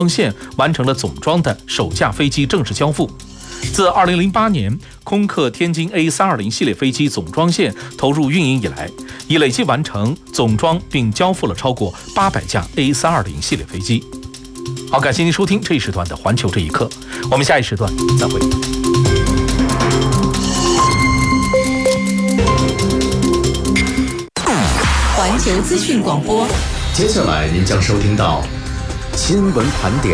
线完成了总装的首架飞机正式交付。自2008年空客天津 A320 系列飞机总装线投入运营以来，已累计完成总装并交付了超过800架 A320 系列飞机。好，感谢您收听这一时段的环球这一刻，我们下一时段再会。 环球资讯广播， 接下来您将收听到新闻盘点。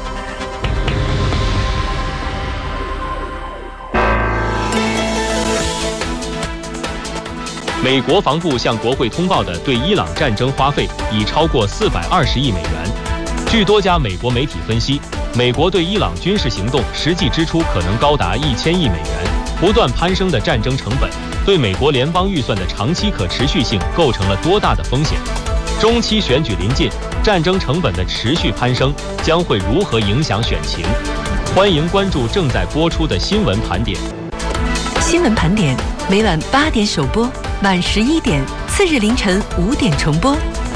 美国防部向国会通报的对伊朗战争花费已超过420亿美元。据多家美国媒体分析，美国对伊朗军事行动实际支出可能高达1000亿美元。不断攀升的战争成本对美国联邦预算的长期可持续性构成了多大的风险？中期选举临近，战争成本的持续攀升将会如何影响选情？欢迎关注正在播出的新闻盘点。 新闻盘点每晚8点首播，晚11点，次日凌晨5点重播。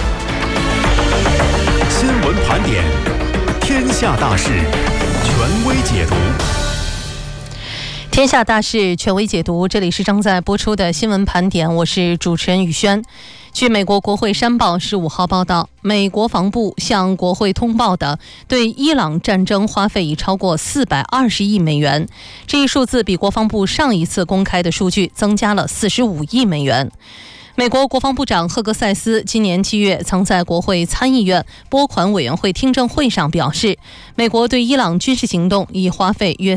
新闻盘点，天下大事，权威解读。 天下大事权威解读，这里是正在播出的新闻盘点，我是主持人宇轩。据美国国会山报15号报道，美国防部向国会通报的对伊朗战争花费已超过420亿美元，这一数字比国防部上一次公开的数据增加了45亿美元。美国国防部长赫格塞斯今年7月曾在国会参议院拨款委员会听证会上表示，美国对伊朗军事行动已花费约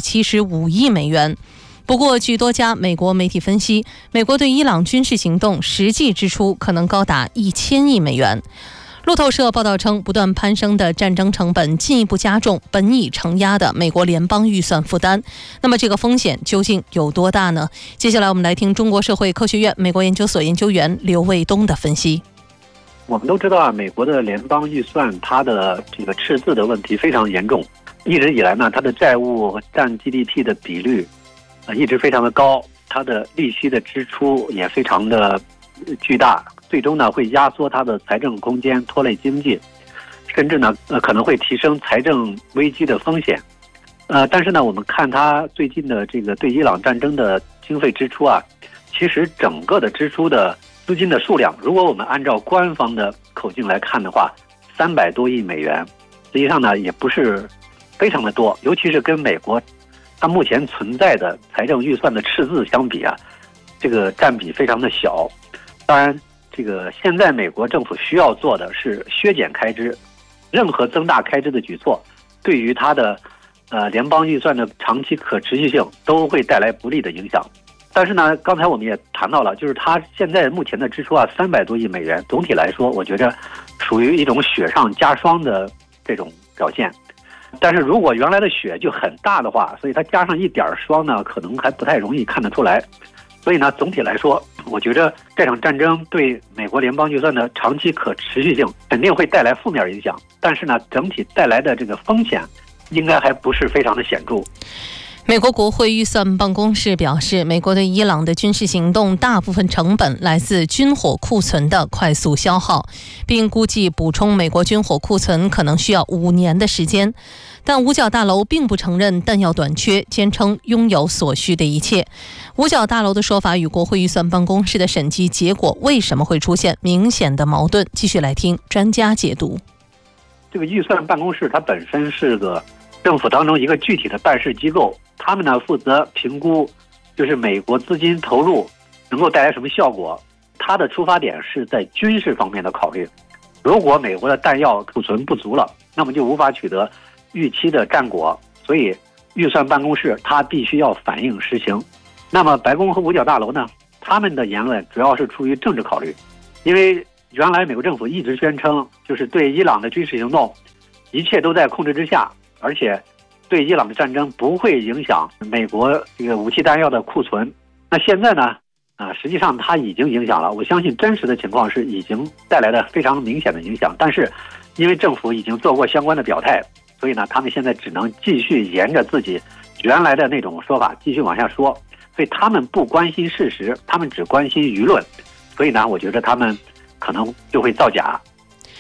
375亿美元。不过，据多家美国媒体分析，美国对伊朗军事行动实际支出可能高达1000亿美元。路透社报道称，不断攀升的战争成本进一步加重本已承压的美国联邦预算负担。那么这个风险究竟有多大呢？接下来我们来听中国社会科学院美国研究所研究员刘卫东的分析。 我们都知道啊，美国的联邦预算它的这个赤字的问题非常严重，一直以来呢，它的债务占 GDP 的比率一直非常的高，它的利息的支出也非常的巨大，最终呢会压缩它的财政空间，拖累经济，甚至呢可能会提升财政危机的风险。但是呢，我们看它最近的这个对伊朗战争的经费支出啊，其实整个的支出的资金的数量，如果我们按照官方的口径来看的话，300多亿美元，实际上呢也不是非常的多，尤其是跟美国它目前存在的财政预算的赤字相比啊，这个占比非常的小。当然，这个现在美国政府需要做的是削减开支，任何增大开支的举措，对于它的联邦预算的长期可持续性都会带来不利的影响。但是呢，刚才我们也谈到了，就是它现在目前的支出啊，300多亿美元，总体来说，我觉着属于一种雪上加霜的这种表现。但是如果原来的雪就很大的话，所以它加上一点霜呢，可能还不太容易看得出来。所以呢，总体来说，我觉得这场战争对美国联邦预算的长期可持续性肯定会带来负面影响，但是呢，整体带来的这个风险应该还不是非常的显著。 美国国会预算办公室表示，美国对伊朗的军事行动大部分成本来自军火库存的快速消耗，并估计补充美国军火库存可能需要5年的时间。但五角大楼并不承认弹药短缺，坚称拥有所需的一切。五角大楼的说法与国会预算办公室的审计结果为什么会出现明显的矛盾？继续来听专家解读。 这个预算办公室它本身是个政府当中一个具体的办事机构，他们呢负责评估，就是美国资金投入能够带来什么效果。它的出发点是在军事方面的考虑。如果美国的弹药储存不足了，那么就无法取得预期的战果，所以预算办公室它必须要反映实情。那么白宫和五角大楼呢，他们的言论主要是出于政治考虑，因为原来美国政府一直宣称，就是对伊朗的军事行动一切都在控制之下，而且对伊朗的战争不会影响美国这个武器弹药的库存。那现在呢，实际上它已经影响了。我相信真实的情况是已经带来了非常明显的影响，但是因为政府已经做过相关的表态，所以呢，他们现在只能继续沿着自己原来的那种说法继续往下说。所以他们不关心事实，他们只关心舆论。所以呢，我觉得他们可能就会造假。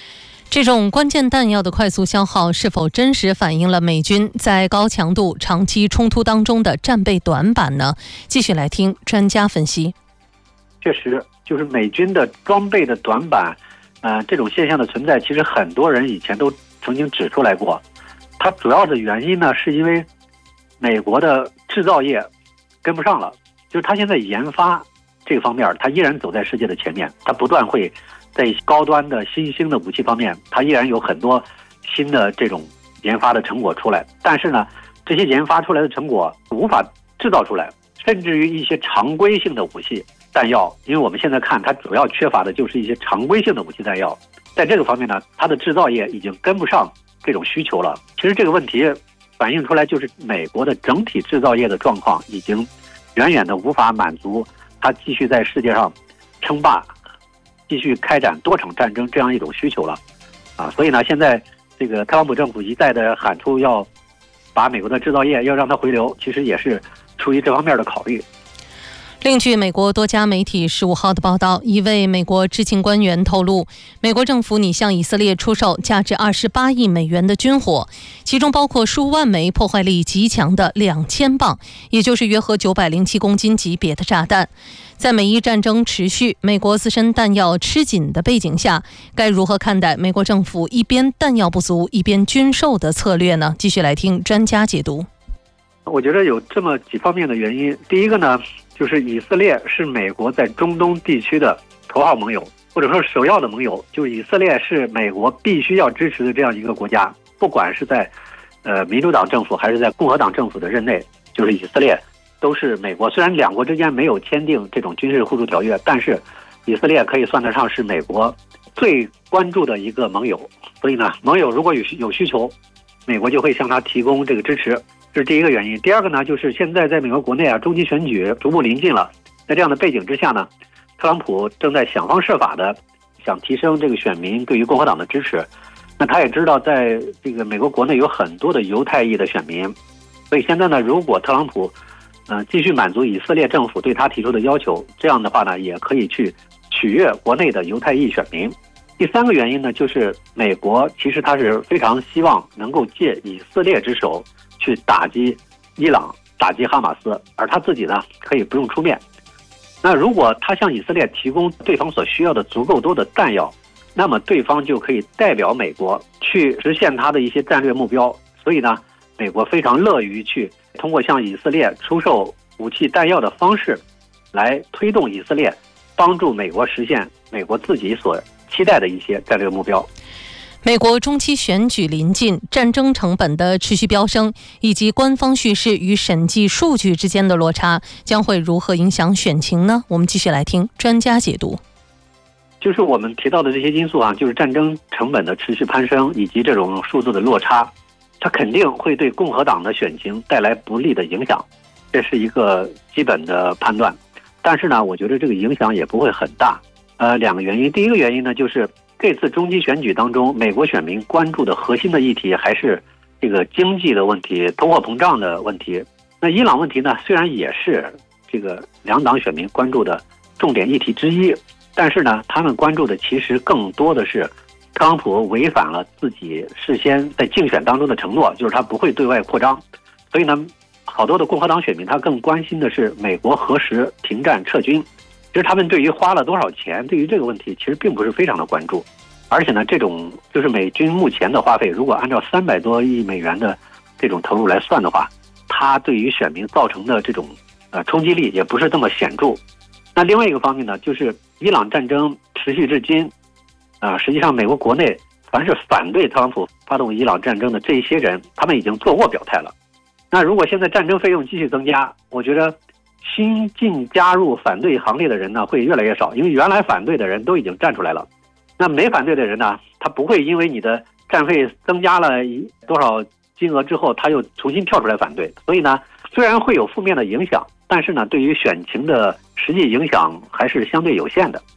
这种关键弹药的快速消耗是否真实反映了美军在高强度长期冲突当中的战备短板呢？继续来听专家分析。 确实，就是美军的装备的短板，这种现象的存在，其实很多人以前都曾经指出来过。它主要的原因呢，是因为美国的制造业跟不上了，就是它现在研发这个方面，它依然走在世界的前面，它不断会在高端的新兴的武器方面，它依然有很多新的这种研发的成果出来。但是呢，这些研发出来的成果无法制造出来，甚至于一些常规性的武器弹药，因为我们现在看它主要缺乏的就是一些常规性的武器弹药，在这个方面呢，它的制造业已经跟不上这种需求了。其实这个问题反映出来，就是美国的整体制造业的状况已经远远的无法满足它继续在世界上称霸、继续开展多场战争这样一种需求了，所以呢，现在这个特朗普政府一再的喊出要把美国的制造业要让它回流，其实也是出于这方面的考虑。 另据美国多家媒体15号的报道，一位美国知情官员透露，美国政府拟向以色列出售价值28亿美元的军火，其中包括数万枚破坏力极强的2000磅，也就是约合907公斤级别的炸弹。在美伊战争持续、美国自身弹药吃紧的背景下，该如何看待美国政府一边弹药不足一边军售的策略呢？继续来听专家解读。 我觉得有这么几方面的原因。第一个呢，就是以色列是美国在中东地区的头号盟友，或者说首要的盟友，就是以色列是美国必须要支持的这样一个国家，不管是在民主党政府还是在共和党政府的任内，就是以色列都是美国，虽然两国之间没有签订这种军事互助条约，但是以色列可以算得上是美国最关注的一个盟友。所以呢，盟友如果有需求，美国就会向他提供这个支持，这是第一个原因。第二个呢，就是现在在美国国内中期选举逐步临近了，在这样的背景之下呢，特朗普正在想方设法的想提升这个选民对于共和党的支持。那他也知道在这个美国国内有很多的犹太裔的选民，所以现在呢，如果特朗普继续满足以色列政府对他提出的要求，这样的话呢，也可以去取悦国内的犹太裔选民。第三个原因呢，就是美国其实他是非常希望能够借以色列之手去打击伊朗、打击哈马斯，而他自己呢可以不用出面。那如果他向以色列提供对方所需要的足够多的弹药，那么对方就可以代表美国去实现他的一些战略目标。所以呢，美国非常乐于去通过向以色列出售武器弹药的方式，来推动以色列帮助美国实现美国自己所期待的一些战略目标。 美国中期选举临近，战争成本的持续飙升，以及官方叙事与审计数据之间的落差，将会如何影响选情呢？我们继续来听专家解读。 就是我们提到的这些因素就是战争成本的持续攀升，以及这种数字的落差，它肯定会对共和党的选情带来不利的影响，这是一个基本的判断。但是呢，我觉得这个影响也不会很大。两个原因。第一个原因呢，就是这次中期选举当中，美国选民关注的核心的议题还是这个经济的问题、通货膨胀的问题。那伊朗问题呢，虽然也是这个两党选民关注的重点议题之一，但是呢，他们关注的其实更多的是特朗普违反了自己事先在竞选当中的承诺，就是他不会对外扩张。所以呢，好多的共和党选民他更关心的是美国何时停战撤军。其实他们对于花了多少钱，对于这个问题其实并不是非常的关注。而且呢，这种就是美军目前的花费，如果按照300多亿美元的这种投入来算的话，它对于选民造成的这种冲击力也不是这么显著。那另外一个方面呢，就是伊朗战争持续至今，实际上美国国内凡是反对特朗普发动伊朗战争的这一些人，他们已经做过表态了。那如果现在战争费用继续增加，我觉得新进加入反对行列的人呢会越来越少，因为原来反对的人都已经站出来了。那没反对的人呢，他不会因为你的战费增加了多少金额之后，他又重新跳出来反对。所以呢，虽然会有负面的影响，但是呢，对于选情的实际影响还是相对有限的。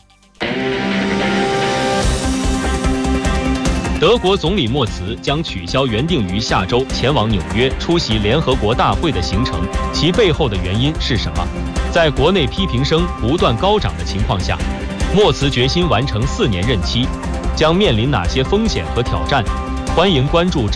德国总理默茨将取消原定于下周前往纽约出席联合国大会的行程，其背后的原因是什么？在国内批评声不断高涨的情况下，默茨决心完成4年任期。 将面临哪些风险和挑战？欢迎关注